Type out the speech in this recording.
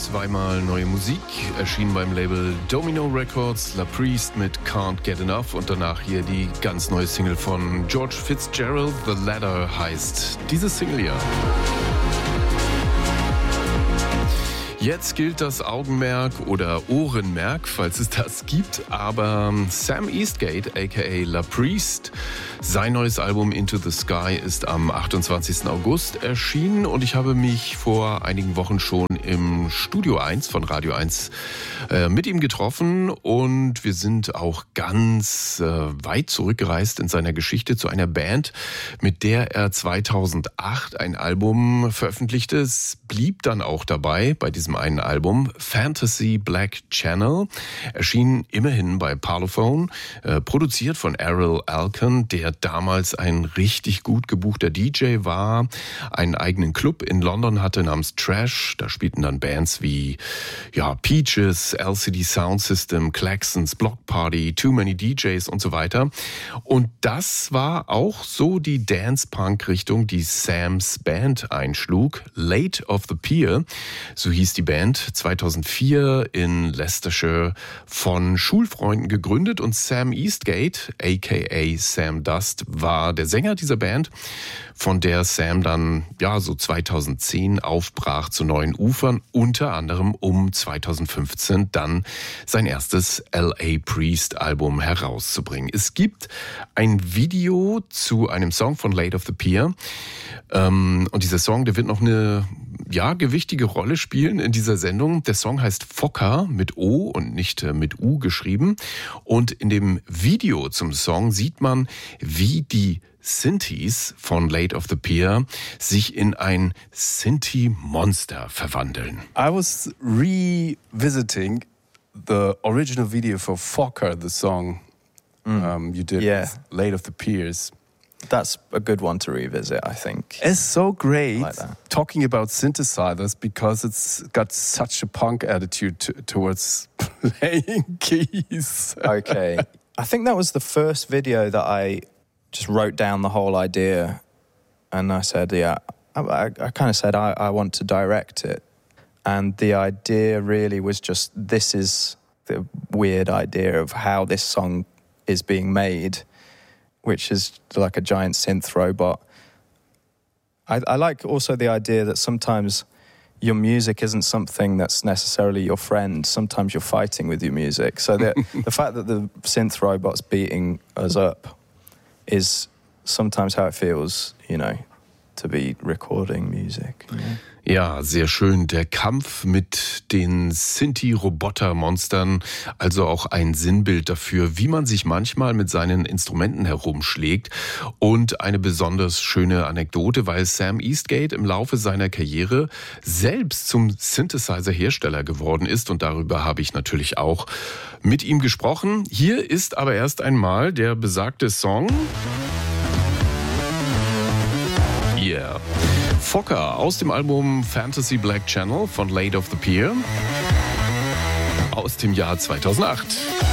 Zweimal neue Musik, erschien beim Label Domino Records, La Priest mit Can't Get Enough und danach hier die ganz neue Single von George Fitzgerald, The Ladder heißt diese Single ja. Jetzt gilt das Augenmerk oder Ohrenmerk, falls es das gibt, aber Sam Eastgate, aka La Priest, sein neues Album Into the Sky ist am 28. August erschienen und ich habe mich vor einigen Wochen schon im Studio 1 von Radio 1 mit ihm getroffen und wir sind auch ganz weit zurückgereist in seiner Geschichte zu einer Band, mit der er 2008 ein Album veröffentlichte. Es blieb dann auch dabei bei diesem einen Album, Fantasy Black Channel, erschien immerhin bei Parlophone, produziert von Errol Alkan, der damals ein richtig gut gebuchter DJ war, einen eigenen Club in London hatte namens Trash, da spielten dann Bands wie Peaches, LCD Sound System, Klaxons, Block Party, Too Many DJs und so weiter. Und das war auch so die Dance-Punk-Richtung, die Sams Band einschlug, Late of the Pier, so hieß die Band, 2004 in Leicestershire von Schulfreunden gegründet und Sam Eastgate, aka Sam Dust, war der Sänger dieser Band, von der Sam dann so 2010 aufbrach zu neuen Ufern, unter anderem um 2015 dann sein erstes L.A. Priest Album herauszubringen. Es gibt ein Video zu einem Song von Late of the Pier und dieser Song, der wird noch eine gewichtige Rolle spielen in dieser Sendung. Der Song heißt Fokker mit O und nicht mit U geschrieben. Und in dem Video zum Song sieht man, wie die Synthes von Late of the Pier sich in ein Synthi-Monster verwandeln. I was revisiting the original video for Fokker, the song you did with Late of the Piers. That's a good one to revisit, I think. It's so great like talking about synthesizers because it's got such a punk attitude towards playing keys. Okay. I think that was the first video that I just wrote down the whole idea and I said, I kind of said I want to direct it. And the idea really was just, this is the weird idea of how this song is being made, which is like a giant synth robot. I like also the idea that sometimes your music isn't something that's necessarily your friend. Sometimes you're fighting with your music. So the fact that the synth robot's beating us up is sometimes how it feels, to be recording music. Ja, sehr schön. Der Kampf mit den Synthi-Roboter-Monstern, also auch ein Sinnbild dafür, wie man sich manchmal mit seinen Instrumenten herumschlägt. Und eine besonders schöne Anekdote, weil Sam Eastgate im Laufe seiner Karriere selbst zum Synthesizer-Hersteller geworden ist. Und darüber habe ich natürlich auch mit ihm gesprochen. Hier ist aber erst einmal der besagte Song. Yeah. Fokker aus dem Album Fantasy Black Channel von Late of the Pier aus dem Jahr 2008.